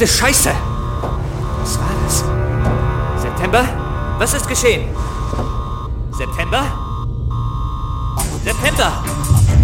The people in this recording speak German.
Verfluchte Scheiße! Was war das? September? Was ist geschehen? September? September!